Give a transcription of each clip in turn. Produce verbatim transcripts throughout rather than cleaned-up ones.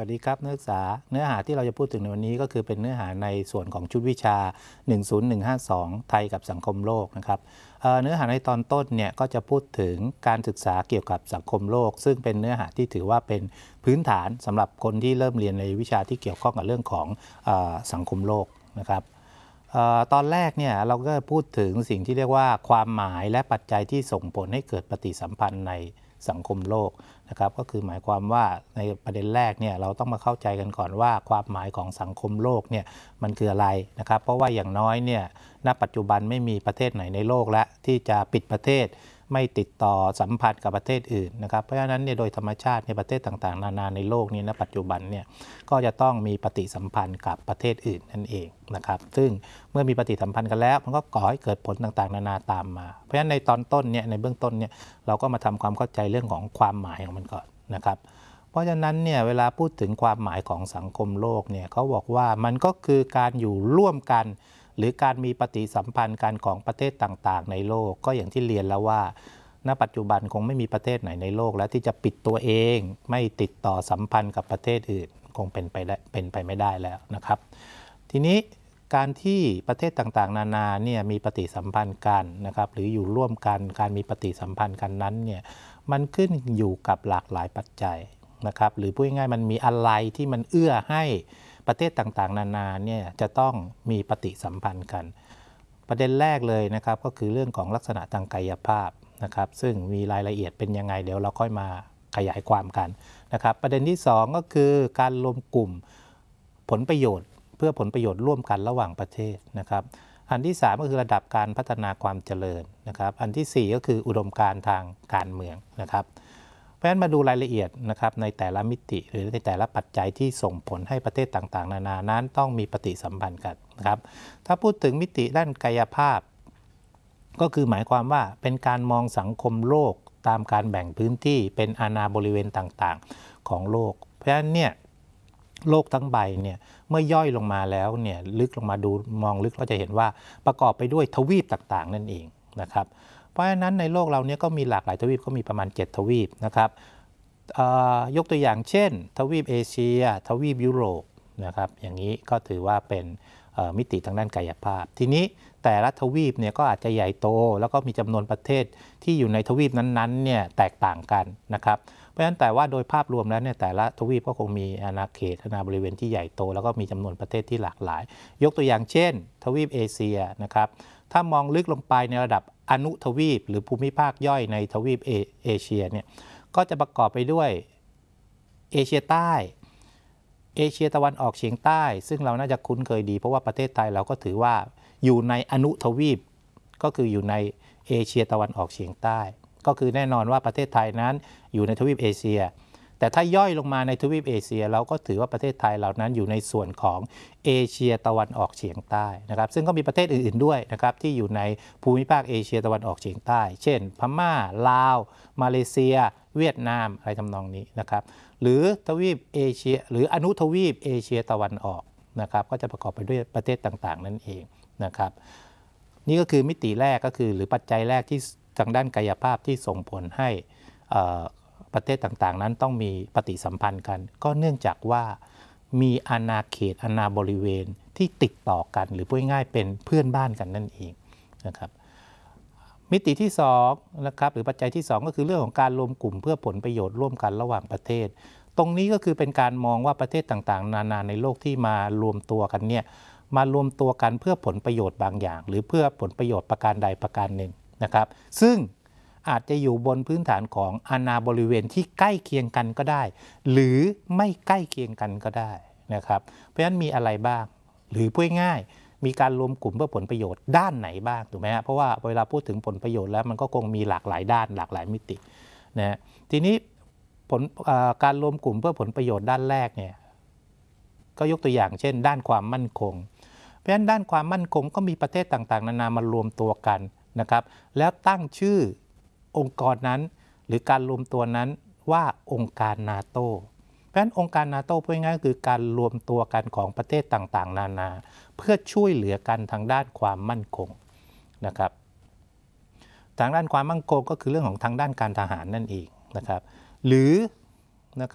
วัสดีครับนักศึกษาเนื้อหาที่เราจะพูดถึงในวันนี้ก็คือเป็นเนื้อหาในส่วนของชุดวิชาหนึ่งศูนย์หนึ่งห้าสองไทยกับสังคมโลกนะครับเเนื้อหาในตอนต้นเนี่ยก็จะพูดถึงการศึกษาเกี่ยวกับสังคมโลกซึ่งเป็นเนื้อหาที่ถือว่าเป็นพื้นฐานสำหรับคนที่เริ่มเรียนในวิชาที่เกี่ยวข้องกับเรื่องของเออสังคมโลกนะครับเออตอนแรกเนี่ยเราก็พูดถึงสิ่งที่เรียกว่าความหมายและปัจจัยที่ส่งผลให้เกิดปฏิสัมพันธ์ในสังคมโลกนะครับก็คือหมายความว่าในประเด็นแรกเนี่ยเราต้องมาเข้าใจกันก่อนว่าความหมายของสังคมโลกเนี่ยมันคืออะไรนะครับเพราะว่าอย่างน้อยเนี่ยณปัจจุบันไม่มีประเทศไหนในโลกและที่จะปิดประเทศไม่ติดต่อสัมพันธ์กับประเทศอื่นนะครับเพราะฉะนั้นเนี่ยโดยธรรมชาติในประเทศต่างๆนานาในโลกนี้ณปัจจุบันเนี่ยก็จะต้องมีปฏิสัมพันธ์กับประเทศอื่นนั่นเองนะครับซึ่งเมื่อมีปฏิสัมพันธ์กันแล้วมันก็ก่อให้เกิดผลต่างๆนานาตามมาเพราะฉะนั้นในตอนต้นเนี่ยในเบื้องต้นเนี่ยเราก็มาทำความเข้าใจเรื่องของความหมายของมันก่อนนะครับเพราะฉะนั้นเนี่ยเวลาพูดถึงความหมายของสังคมโลกเนี่ยเขาบอกว่ามันก็คือการอยู่ร่วมกันหรือการมีปฏิสัมพันธ์กันของประเทศต่างๆในโลกก็อย่างที่เรียนแล้วว่าณปัจจุบันคงไม่มีประเทศไหนในโลกแล้วที่จะปิดตัวเองไม่ติดต่อสัมพันธ์กับประเทศอื่นคงเป็นไปได้เป็นไปไม่ได้แล้วนะครับทีนี้การที่ประเทศต่างๆนานาเนี่ยมีปฏิสัมพันธ์กันนะครับหรืออยู่ร่วมกันการมีปฏิสัมพันธ์กันนั้นเนี่ยมันขึ้นอยู่กับหลากหลายปัจจัยนะครับหรือพูดง่ายๆมันมีอะไรที่มันเอื้อให้ประเทศต่างๆนานาเนี่ยจะต้องมีปฏิสัมพันธ์กันประเด็นแรกเลยนะครับก็คือเรื่องของลักษณะทางกายภาพนะครับซึ่งมีรายละเอียดเป็นยังไงเดี๋ยวเราค่อยมาขยายความกันนะครับประเด็นที่สองก็คือการรวมกลุ่มผลประโยชน์เพื่อผลประโยชน์ร่วมกันระหว่างประเทศนะครับอันที่สามก็คือระดับการพัฒนาความเจริญนะครับอันที่สี่ก็คืออุดมการณ์ทางการเมืองนะครับเพราะฉะนั้นมาดูรายละเอียดนะครับในแต่ละมิติหรือในแต่ละปัจจัยที่ส่งผลให้ประเทศต่างๆนานานั้นต้องมีปฏิสัมพันธ์กันนะครับถ้าพูดถึงมิติด้านกายภาพก็คือหมายความว่าเป็นการมองสังคมโลกตามการแบ่งพื้นที่เป็นอาณาบริเวณต่างๆของโลกเพราะฉะนั้นเนี่ยโลกทั้งใบเนี่ยเมื่อย่อยลงมาแล้วเนี่ยลึกลงมาดูมองลึกเราจะเห็นว่าประกอบไปด้วยทวีปต่างๆนั่นเองนะครับเพราะฉะนั้นในโลกเราเนี่ยก็มีหลากหลายทวีปก็มีประมาณเจ็ดทวีปนะครับยกตัวอย่างเช่นทวีปเอเชียทวีปยุโรปนะครับอย่างนี้ก็ถือว่าเป็นมิติทางด้านกายภาพทีนี้แต่ละทวีปเนี่ยก็อาจจะใหญ่โตแล้วก็มีจำนวนประเทศที่อยู่ในทวีปนั้นๆเนี่ยแตกต่างกันนะครับเพราะฉะนั้นแต่ว่าโดยภาพรวมแล้วเนี่ยแต่ละทวีปก็คงมีอาณาเขตอาณาบริเวณที่ใหญ่โตแล้วก็มีจำนวนประเทศที่หลากหลายยกตัวอย่างเช่นทวีปเอเชียนะครับถ้ามองลึกลงไปในระดับอนุทวีปหรือภูมิภาคย่อยในทวีปเอเชียเนี่ยก็จะประกอบไปด้วยเอเชียใต้เอเชียตะวันออกเฉียงใต้ซึ่งเราน่าจะคุ้นเคยดีเพราะว่าประเทศไทยเราก็ถือว่าอยู่ในอนุทวีปก็คืออยู่ในเอเชียตะวันออกเฉียงใต้ก็คือแน่นอนว่าประเทศไทยนั้นอยู่ในทวีปเอเชียแต่ถ้าย่อยลงมาในทวีปเอเชียเราก็ถือว่าประเทศไทยเหล่านั้นอยู่ในส่วนของเอเชียตะวันออกเฉียงใต้นะครับซึ่งก็มีประเทศอื่นๆด้วยนะครับที่อยู่ในภูมิภาคเอเชียตะวันออกเฉียงใต้เช่นพม่าลาวมาเลเซียเวียดนามอะไรทำนองนี้นะครับหรือทวีปเอเชียหรืออนุทวีปเอเชียตะวันออกนะครับก็จะประกอบไปด้วยประเทศต่างๆนั่นเองนะครับนี่ก็คือมิติแรกก็คือหรือปัจจัยแรกที่ทางด้านกายภาพที่ส่งผลให้ประเทศต่างๆนั้นต้องมีปฏิสัมพันธ์กันก็เนื่องจากว่ามีอาณาเขตอาณาบริเวณที่ติดต่อกันหรือพูดง่ายๆเป็นเพื่อนบ้านกันนั่นเองนะครับมิติที่สองนะครับหรือปัจจัยที่สองก็คือเรื่องของการรวมกลุ่มเพื่อผลประโยชน์ร่วมกันระหว่างประเทศตรงนี้ก็คือเป็นการมองว่าประเทศต่างๆนานาในโลกที่มารวมตัวกันเนี่ยมารวมตัวกันเพื่อผลประโยชน์บางอย่างหรือเพื่อผลประโยชน์ประการใดประการหนึ่งนะครับซึ่งอาจจะอยู่บนพื้นฐานของอาณาบริเวณที่ใกล้เคียงกันก็ได้หรือไม่ใกล้เคียงกันก็ได้นะครับเพราะฉะนั้นมีอะไรบ้างหรือพูดง่ายมีการรวมกลุ่มเพื่อผลประโยชน์ด้านไหนบ้างถูกไหมฮะเพราะว่าเวลาพูดถึงผลประโยชน์แล้วมันก็คงมีหลากหลายด้านหลากหลายมิตินะทีนี้ผลการรวมกลุ่มเพื่อผลประโยชน์ด้านแรกเนี่ยก็ยกตัวอย่างเช่นด้านความมั่นคงเพราะฉะนั้นด้านความมั่นคงก็มีประเทศต่างๆนานามารวมตัวกันนะครับแล้วตั้งชื่อองค์กรนั้นหรือการรวมตัวนั้นว่าองค์การนาโตเพราะฉะนั้นองค์การนาโตพูดง่ายๆก็คือการรวมตัวกันของประเทศต่างๆนานาเพื่อช่วยเหลือกันทางด้านความมั่นคงนะครับทางด้านความมั่นคงก็คือเรื่องของทางด้านการทหารนั่นเองนะครับหรือนะครับ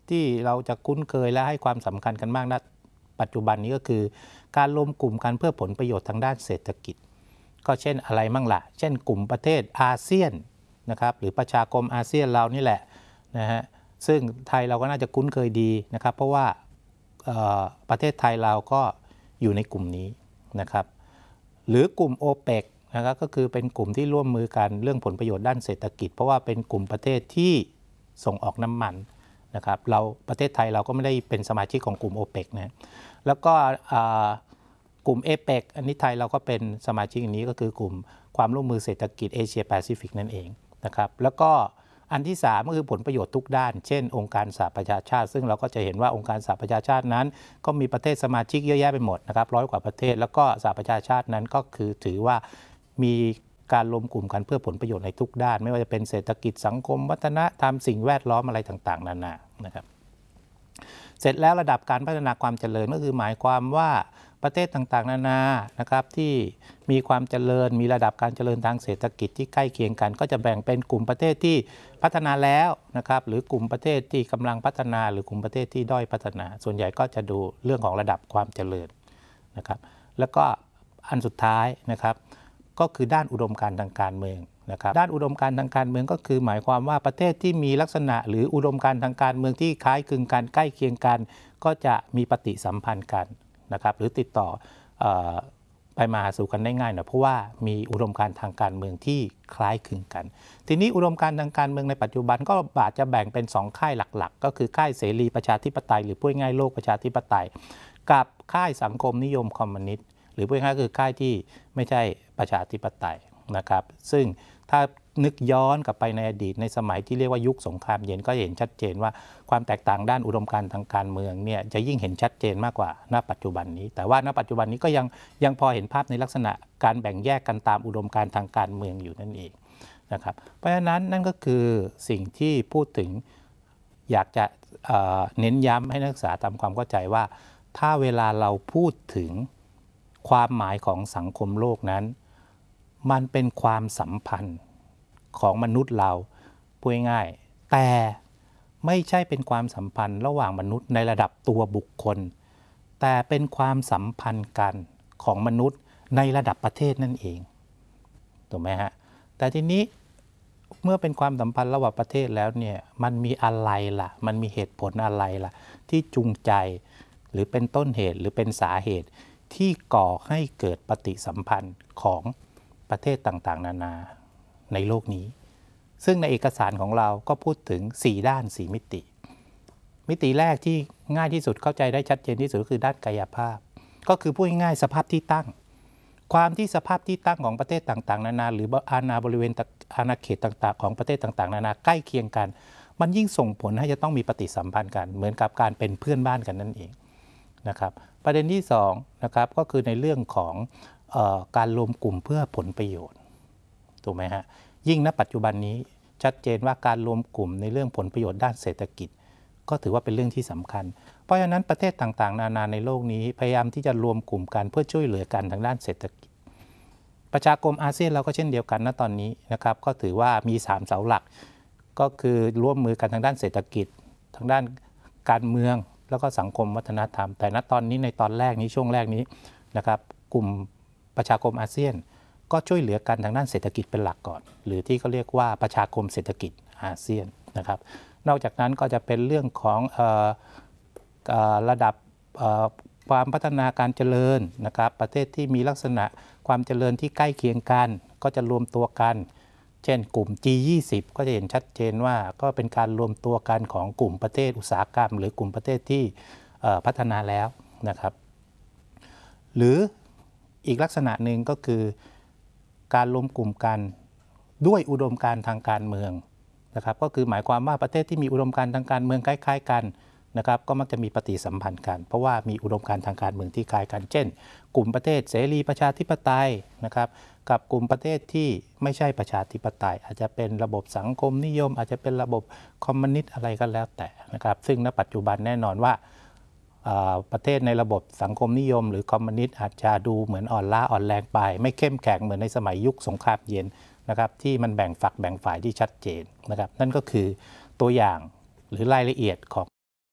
ที่เราจะคุ้นเคยและให้ความสำคัญกันมากณปัจจุบันนี้ก็คือการรวมกลุ่มกันเพื่อผลประโยชน์ทางด้านเศรษฐกิจก็เช่นอะไรมั่งล่ะเช่นกลุ่มประเทศอาเซียนนะครับหรือประชาคมอาเซียนเรานี่แหละนะฮะซึ่งไทยเราก็น่าจะคุ้นเคยดีนะครับเพราะว่าประเทศไทยเราก็อยู่ในกลุ่มนี้นะครับหรือกลุ่ม โอเปก นะครับก็คือเป็นกลุ่มที่ร่วมมือกันเรื่องผลประโยชน์ด้านเศรษฐกิจเพราะว่าเป็นกลุ่มประเทศที่ส่งออกน้ำมันนะครับเราประเทศไทยเราก็ไม่ได้เป็นสมาชิกของกลุ่ม โอเปก นะแล้วก็กลุ่ม เอเปก อันนี้ไทยเราก็เป็นสมาชิกอันนี้ก็คือกลุ่มความร่วมมือเศรษฐกิจเอเชียแปซิฟิกนั่นเองนะครับแล้วก็อันที่สามก็คือผลประโยชน์ทุกด้านเช่นองค์การสหประชาชาติซึ่งเราก็จะเห็นว่าองค์การสหประชาชาตินั้นก็มีประเทศสมาชิกเยอะแยะไปหมดนะครับร้อยกว่าประเทศแล้วก็สหประชาชาตินั้นก็คือถือว่ามีการรวมกลุ่มกันเพื่อผลประโยชน์ในทุกด้านไม่ว่าจะเป็นเศรษฐกิจสังคมวัฒนธรรมสิ่งแวดล้อมอะไรต่างๆนานานะครับเสร็จแล้วระดับการพัฒนาความเจริญก็คือหมายความว่าประเทศต่างๆนานานะครับที่มีความเจริญมีระดับการเจริญทางเศรษฐกิจที่ใกล้เคียงกันก็จะแบ่งเป็นกลุ่มประเทศที่พัฒนาแล้วนะครับหรือกลุ่มประเทศที่กำลังพัฒนาหรือกลุ่มประเทศที่ด้อยพัฒนาส่วนใหญ่ก็จะดูเรื่องของระดับความเจริญนะครับแล้วก็อันสุดท้ายนะครับก็คือด้านอุดมการณ์ทางการเมืองนะครับด้านอุดมการณ์ทางการเมืองก็คือหมายความว่าประเทศที่มีลักษณะหรืออุดมการณ์ทางการเมืองที่คล้ายคลึงกันใกล้เคียงกันก็จะมีปฏิสัมพันธ์กันนะครับหรือติดต่อเอ่อไปมาหาสู่กันได้ง่ายหน่อยเพราะว่ามีอุดมการณ์ทางการเมืองที่คล้ายคลึงกันทีนี้อุดมการณ์ทางการเมืองในปัจจุบันก็อาจจะแบ่งเป็นสองค่ายหลักๆก็คือค่ายเสรีประชาธิปไตยหรือพูดง่ายๆโลกประชาธิปไตยกับค่ายสังคมนิยมคอมมิวนิสต์หรือพูดง่ายๆคือค่ายที่ไม่ใช่ประชาธิปไตยนะครับซึ่งถ้านึกย้อนกลับไปในอดีตในสมัยที่เรียกว่ายุคสงครามเย็นก็เห็นชัดเจนว่าความแตกต่างด้านอุดมการณ์ทางการเมืองเนี่ยจะยิ่งเห็นชัดเจนมากกว่าณปัจจุบันนี้แต่ว่าณปัจจุบันนี้ก็ยังยังพอเห็นภาพในลักษณะการแบ่งแยกกันตามอุดมการณ์ทางการเมืองอยู่นั่นเองนะครับเพราะฉะนั้นนั่นก็คือสิ่งที่พูดถึงอยากจะเอ่อเน้นย้ำให้นักศึกษาทำความเข้าใจว่าถ้าเวลาเราพูดถึงความหมายของสังคมโลกนั้นมันเป็นความสัมพันธ์ของมนุษย์เราพูดง่ายๆแต่ไม่ใช่เป็นความสัมพันธ์ระหว่างมนุษย์ในระดับตัวบุคคลแต่เป็นความสัมพันธ์กันของมนุษย์ในระดับประเทศนั่นเองถูกไหมฮะแต่ทีนี้เมื่อเป็นความสัมพันธ์ระหว่างประเทศแล้วเนี่ยมันมีอะไรล่ะมันมีเหตุผลอะไรล่ะที่จูงใจหรือเป็นต้นเหตุหรือเป็นสาเหตุที่ก่อให้เกิดปฏิสัมพันธ์ของประเทศต่างๆนานาในโลกนี้ซึ่งในเอกสารของเราก็พูดถึงสี่ด้านสี่มิติมิติแรกที่ง่ายที่สุดเข้าใจได้ชัดเจนที่สุดก็คือด้านกายภาพก็คือพูดง่ายๆสภาพที่ตั้งความที่สภาพที่ตั้งของประเทศต่างๆนานาหรืออาณาบริเวณอาณาเขตต่างๆของประเทศต่างๆนานาใกล้เคียงกันมันยิ่งส่งผลให้จะต้องมีปฏิสัมพันธ์กันเหมือนกับการเป็นเพื่อนบ้านกันนั่นเองนะครับประเด็นที่สองนะครับก็คือในเรื่องของเอ่อการรวมกลุ่มเพื่อผลประโยชน์ถูกไหมฮะยิ่งณปัจจุบันนี้ชัดเจนว่าการรวมกลุ่มในเรื่องผลประโยชน์ด้านเศรษฐกิจก็ถือว่าเป็นเรื่องที่สำคัญเพราะฉะนั้นประเทศต่างๆนานาในโลกนี้พยายามที่จะรวมกลุ่มกันเพื่อช่วยเหลือกันทางด้านเศรษฐกิจประชาคมอาเซียนเราก็เช่นเดียวกันณตอนนี้นะครับก็ถือว่ามีสามเสาหลักก็คือร่วมมือกันทางด้านเศรษฐกิจทางด้านการเมืองแล้วก็สังคมวัฒนธรรมแต่ณตอนนี้ในตอนแรกนี้ช่วงแรกนี้นะครับกลุ่มประชาคมอาเซียนก็ช่วยเหลือกันทางด้านเศรษฐกิจเป็นหลักก่อนหรือที่เขาเรียกว่าประชาคมเศรษฐกิจอาเซียนนะครับนอกจากนั้นก็จะเป็นเรื่องของเอ่อเอ่อระดับเอ่อความพัฒนาการเจริญนะครับประเทศที่มีลักษณะความเจริญที่ใกล้เคียงกันก็จะรวมตัวกันเช่นกลุ่ม จี ยี่สิบ ก็จะเห็นชัดเจนว่าก็เป็นการรวมตัวกันของกลุ่มประเทศอุตสาหกรรมหรือกลุ่มประเทศที่พัฒนาแล้วนะครับหรืออีกลักษณะหนึ่งก็คือการรวมกลุ่มกันด้วยอุดมการณ์ทางการเมืองนะครับก็คือหมายความว่าประเทศที่มีอุดมการณ์ทางการเมืองคล้ายๆกันนะครับก็มักจะมีปฏิสัมพันธ์กันเพราะว่ามีอุดมการณ์ทางการเมืองที่คล้ายกันเช่นกลุ่มประเทศเสรีประชาธิปไตยนะครับกับกลุ่มประเทศที่ไม่ใช่ประชาธิปไตยอาจจะเป็นระบบสังคมนิยมอาจจะเป็นระบบคอมมิวนิสต์อะไรก็แล้วแต่นะครับซึ่งณปัจจุบันแน่นอนว่าประเทศในระบบสังคมนิยมหรือคอมมิวนิสต์อาจจะดูเหมือนอ่อนล้าอ่อนแรงไปไม่เข้มแข็งเหมือนในสมัยยุคสงครามเย็นนะครับที่มันแบ่งฝักแบ่งฝ่ายที่ชัดเจนนะครับนั่นก็คือตัวอย่างหรือรายละเอียดของ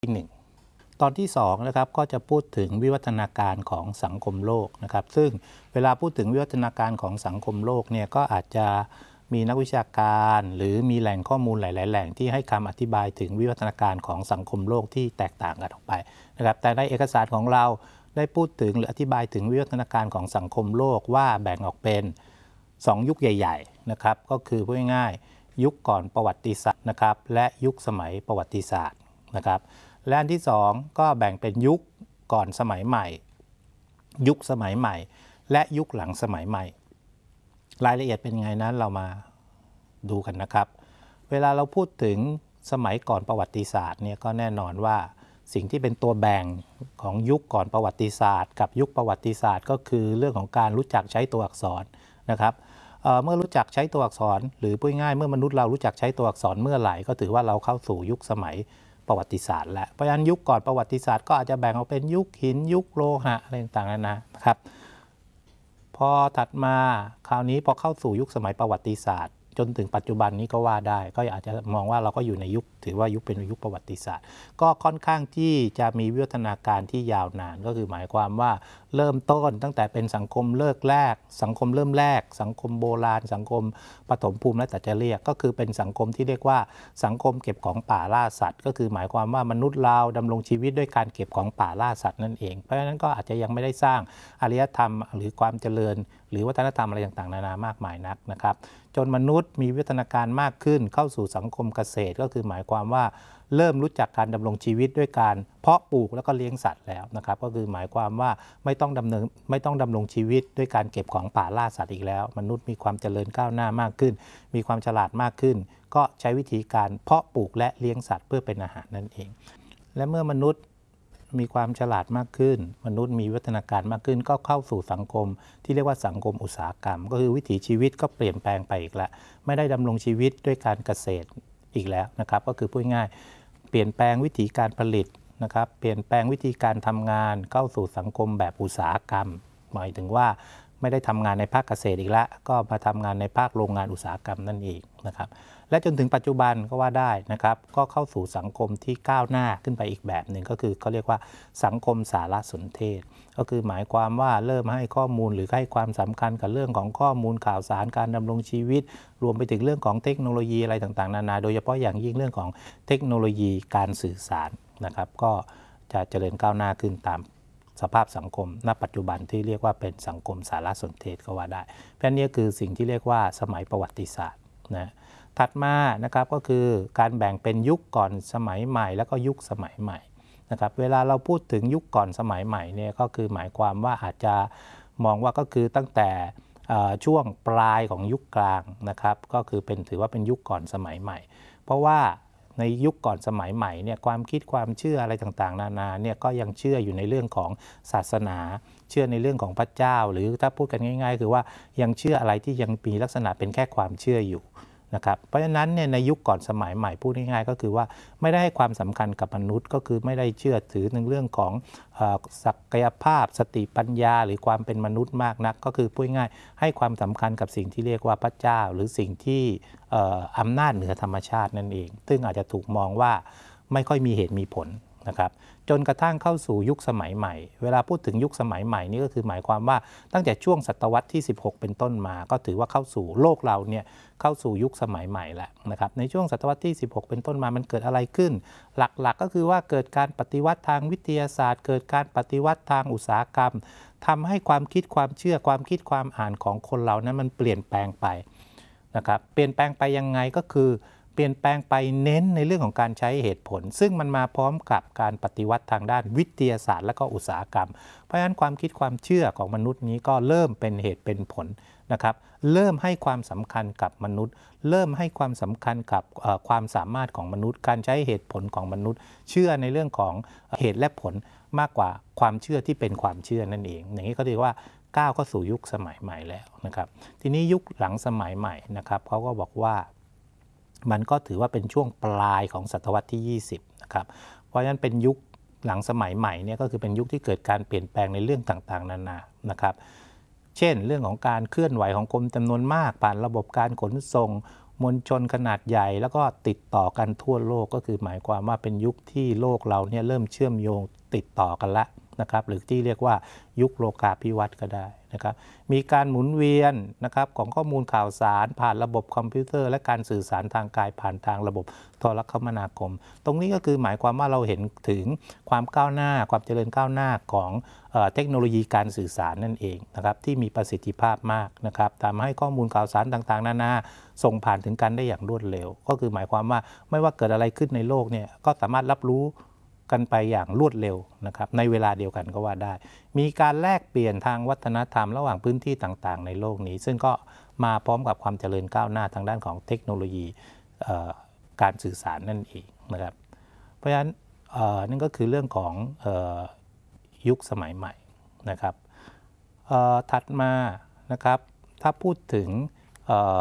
ที่หนึ่งตอนที่สองนะครับก็จะพูดถึงวิวัฒนาการของสังคมโลกนะครับซึ่งเวลาพูดถึงวิวัฒนาการของสังคมโลกเนี่ยก็อาจจะมีนักวิชาการหรือมีแหล่งข้อมูลหลายๆแหล่งที่ให้คำอธิบายถึงวิวัฒนาการของสังคมโลกที่แตกต่างกันออกไปนะครับแต่ในเอกสารของเราได้พูดถึงหรืออธิบายถึงวิวัฒนาการของสังคมโลกว่าแบ่งออกเป็นสองยุคใหญ่ๆนะครับก็คือพูดง่ายๆยุคก่อนประวัติศาสตร์นะครับและยุคสมัยประวัติศาสตร์นะครับและอันที่สองก็แบ่งเป็นยุคก่อนสมัยใหม่ยุคสมัยใหม่และยุคหลังสมัยใหม่รายละเอียดเป็นไงนั้นเรามาดูกันนะครับเวลาเราพูดถึงสมัยก่อนประวัติศาสตร์เนี่ยก็แน่นอนว่าสิ่งที่เป็นตัวแบ่งของยุคก่อนประวัติศาสตร์กับยุคประวัติศาสตร์ก็คือเรื่องของการรู้จักใช้ตัวอักษรนะครับ เ, เมื่อรู้จักใช้ตัวอักษรหรือพูดง่ายเมื่อมนุษย์เรารู้จักใช้ตัวอักษรเมื่อไหร่ก็ถือว่าเราเข้าสู่ยุคสมัยประวัติศาสตร์แล้วเพราะฉะนั้นยุคก่อนประวัติศาสตร์ก็อาจจะแบ่งออกเป็นยุคหินยุคโลหะอะไรต่างๆนะครับพอถัดมาคราวนี้พอเข้าสู่ยุคสมัยประวัติศาสตร์จนถึงปัจจุบันนี้ก็ว่าได้ก็อาจจะมองว่าเราก็อยู่ในยุคถือว่ายุคเป็นยุคประวัติศาสตร์ก็ค่อนข้างที่จะมีวิวัฒนาการที่ยาวนานก็คือหมายความว่าเริ่มต้นตั้งแต่เป็นสังคมเลิกแรกสังคมเริ่มแรกสังคมโบราณสังคมปฐมภูมิและแต่จะเรียกก็คือเป็นสังคมที่เรียกว่าสังคมเก็บของป่าล่าสัตว์ก็คือหมายความว่ามนุษย์เราดำรงชีวิตด้วยการเก็บของป่าล่าสัตว์นั่นเองเพราะฉะนั้นก็อาจจะยังไม่ได้สร้างอารยธรรมหรือความเจริญหรือวัฒนธรรมอะไรต่างๆนานามากมายนักนะครับจนมนุษย์มีวิวัฒนาการมากขึ้นเข้าสู่สังคมเกษตรก็คือหมายความว่าเริ่มรู้จักการดำรงชีวิตด้วยการเพาะปลูกแล้วก็เลี้ยงสัตว์แล้วนะครับก็คือหมายความว่าไม่ต้องดำเนินไม่ต้องดำรงชีวิตด้วยการเก็บของป่าล่าสัตว์อีกแล้วมนุษย์มีความเจริญก้าวหน้ามากขึ้นมีความฉลาดมากขึ้นก็ใช้วิธีการเพาะปลูกและเลี้ยงสัตว์เพื่อเป็นอาหารนั่นเองและเมื่อมนุษย์มีความฉลาดมากขึ้นมนุษย์มีวิวัฒนาการมากขึ้นก็เข้าสู่สังคมที่เรียกว่าสังคมอุตสาหกรรมก็คือวิถีชีวิตก็เปลี่ยนแปลงไปอีกแล้วไม่ได้ดำรงชีวิตด้วยการเกษตรอีกแล้วนะครับก็คือพูดง่ายเปลี่ยนแปลงวิธีการผลิตนะครับเปลี่ยนแปลงวิธีการทำงานเข้าสู่สังคมแบบอุตสาหกรรมหมายถึงว่าไม่ได้ทำงานในภาคเกษตรอีกแล้วก็มาทำงานในภาคโรงงานอุตสาหกรรมนั่นเองนะครับและจนถึงปัจจุบันก็ว่าได้นะครับก็เข้าสู่สังคมที่ก้าวหน้าขึ้นไปอีกแบบหนึ่งก็คือเขาเรียกว่าสังคมสารสนเทศก็คือหมายความว่าเริ่มให้ข้อมูลหรือให้ความสำคัญกับเรื่องของข้อมูลข่าวสารการดำรงชีวิตรวมไปถึงเรื่องของเทคโนโลยีอะไรต่างๆนานาโดยเฉพาะอย่างยิ่งเรื่องของเทคโนโลยีการสื่อสารนะครับก็จะเจริญก้าวหน้าขึ้นตามสภาพสังคมณปัจจุบันที่เรียกว่าเป็นสังคมสารสนเทศก็ว่าได้เพราะนี้คือสิ่งที่เรียกว่าสมัยประวัติศาสตร์นะถัดมานะครับก็คือการแบ่งเป็นยุคก่อนสมัยใหม่แล้วก็ยุคสมัยใหม่นะครับเวลาเราพูดถึงยุคก่อนสมัยใหม่เนี่ยก็คือหมายความว่าอาจจะมองว่าก็คือตั้งแต่ช่วงปลายของยุคกลางนะครับก็คือเป็นถือว่าเป็นยุคก่อนสมัยใหม่เพราะว่าในยุคก่อนสมัยใหม่เนี่ยความคิดความเชื่ออะไรต่างๆนานาเนี่ยก็ยังเชื่ออยู่ในเรื่องของศาสนาเชื่อในเรื่องของพระเจ้าหรือถ้าพูดกันง่ายๆคือว่ายังเชื่ออะไรที่ยังมีลักษณะเป็นแค่ความเชื่ออยู่นะครับเพราะฉะนั้นเนี่ยในยุคก่อนสมัยใหม่พูดง่ายๆก็คือว่าไม่ได้ให้ความสำคัญกับมนุษย์ก็คือไม่ได้เชื่อถือในเรื่องของเอ่อศักยภาพสติปัญญาหรือความเป็นมนุษย์มากนักก็คือพูดง่ายให้ความสำคัญกับสิ่งที่เรียกว่าพระเจ้าหรือสิ่งที่เอ่ออำนาจเหนือธรรมชาตินั่นเองซึ่งอาจจะถูกมองว่าไม่ค่อยมีเหตุมีผลนะครับจนกระทั่งเข้าสู่ยุคสมัยใหม่เวลาพูดถึงยุคสมัยใหม่นี่ก็คือหมายความว่าตั้งแต่ช่วงศตวรรษที่สิบหกเป็นต้นมาก็ถือว่าเข้าสู่โลกเราเนี่ยเข้าสู่ยุคสมัยใหม่แล้วนะครับในช่วงศตวรรษที่สิบหกเป็นต้นมามันเกิดอะไรขึ้นหลักๆ ก็คือว่าเกิดการปฏิวัติทางวิทยาศาสตร์เกิดการปฏิวัติทางอุตสาหกรรมทำให้ความคิดความเชื่อความคิดความอ่านของคนเรานั้นมันเปลี่ยนแปลงไปนะครับเปลี่ยนแปลงไปยังไงก็คือเปลี่ยนแปลงไปเน้นในเรื่องของการใช้เหตุผลซึ่งมันมาพร้อมกับการปฏิวัติทางด้านวิทยาศาสตร์และก็อุตสาหกรรมเพราะฉะนั้นความคิดความเชื่อของมนุษย์นี้ก็เริ่มเป็นเหตุเป็นผลนะครับเริ่มให้ความสำคัญกับมนุษย์เริ่มให้ความสำคัญกับความสามารถของมนุษย์การใช้เหตุผลของมนุษย์เชื่อในเรื่องของเหตุและผลมากกว่าความเชื่อที่เป็นความเชื่อนั่นเองอย่างนี้ก็เรียกว่าก้าวเข้าสู่ยุคสมัยใหม่แล้วนะครับทีนี้ยุคหลังสมัยใหม่นะครับเขาก็บอกว่ามันก็ถือว่าเป็นช่วงปลายของศตวรรษที่ยี่สิบนะครับเพราะฉะนั้นเป็นยุคหลังสมัยใหม่เนี่ยก็คือเป็นยุคที่เกิดการเปลี่ยนแปลงในเรื่องต่างๆนานานะครับเช่นเรื่องของการเคลื่อนไหวของคนจำนวนมากผ่านระบบการขนส่งมวลชนขนาดใหญ่แล้วก็ติดต่อกันทั่วโลกก็คือหมายความว่าเป็นยุคที่โลกเราเนี่ยเริ่มเชื่อมโยงติดต่อกันละนะครับหรือที่เรียกว่ายุคโลกาภิวัตน์ก็ได้นะครับมีการหมุนเวียนนะครับของข้อมูลข่าวสารผ่านระบบคอมพิวเตอร์และการสื่อสารทางกายผ่านทางระบบโทรคมนาคมตรงนี้ก็คือหมายความว่าเราเห็นถึงความก้าวหน้าความเจริญก้าวหน้าของเอ่อเทคโนโลยีการสื่อสารนั่นเองนะครับที่มีประสิทธิภาพมากนะครับทำให้ข้อมูลข่าวสารต่างๆนานาส่งผ่านถึงกันได้อย่างรวดเร็วก็คือหมายความว่าไม่ว่าเกิดอะไรขึ้นในโลกเนี่ยก็สามารถรับรู้กันไปอย่างรวดเร็วนะครับในเวลาเดียวกันก็ว่าได้มีการแลกเปลี่ยนทางวัฒนธรรมระหว่างพื้นที่ต่างๆในโลกนี้ซึ่งก็มาพร้อมกับความเจริญก้าวหน้าทางด้านของเทคโนโลยีการสื่อสารนั่นเองนะครับเพราะฉะนั้นนั่นก็คือเรื่องของยุคสมัยใหม่นะครับถัดมานะครับถ้าพูดถึง